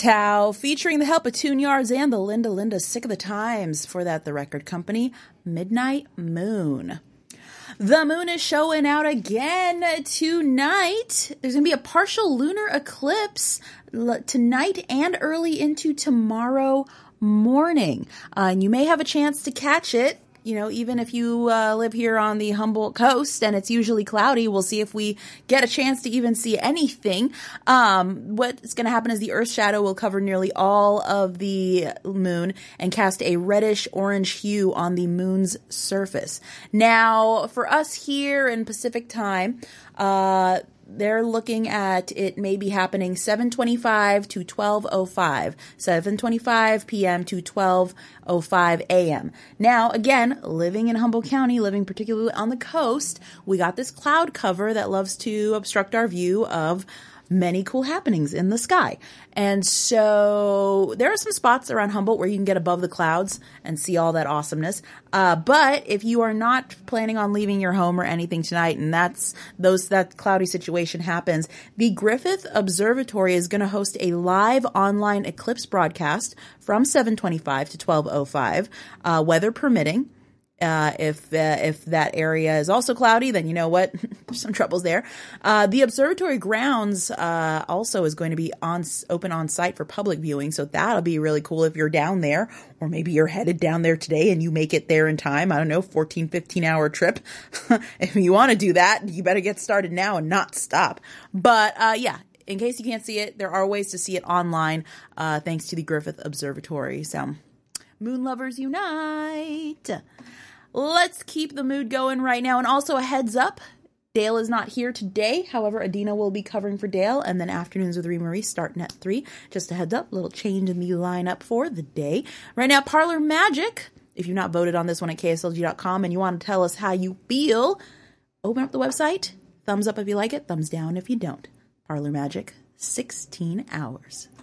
Tao, featuring the help of Tune Yards and the Linda Sick of the Times. For that, the record company, Midnight Moon. The moon is showing out again tonight. There's going to be a partial lunar eclipse tonight and early into tomorrow morning. And you may have a chance to catch it. You know, even if you live here on the Humboldt coast and it's usually cloudy, we'll see if we get a chance to even see anything. What's going to happen is the Earth's shadow will cover nearly all of the moon and cast a reddish-orange hue on the moon's surface. Now, for us here in Pacific time, they're looking at it maybe happening 7:25 to 12:05, 7:25 p.m. to 12:05 a.m. Now, again, living in Humboldt County, living particularly on the coast, we got this cloud cover that loves to obstruct our view of many cool happenings in the sky. And so there are some spots around Humboldt where you can get above the clouds and see all that awesomeness. But if you are not planning on leaving your home or anything tonight, and that cloudy situation happens, the Griffith Observatory is going to host a live online eclipse broadcast from 7:25 to 12:05, weather permitting. If that area is also cloudy, then you know what? There's some troubles there. The observatory grounds also is going to be open on site for public viewing, so that'll be really cool if you're down there, or maybe you're headed down there today and you make it there in time. I don't know, 14, 15-hour trip. If you want to do that, you better get started now and not stop. But yeah, in case you can't see it, there are ways to see it online thanks to the Griffith Observatory. So, moon lovers unite! Let's keep the mood going right now. And also a heads up, Dale is not here today. However, Adina will be covering for Dale. And then Afternoons with Marie starting at 3. Just a heads up, little change in the lineup for the day. Right now, Parlor Magic. If you've not voted on this one at KSLG.com and you want to tell us how you feel, open up the website. Thumbs up if you like it. Thumbs down if you don't. Parlor Magic, 16 hours.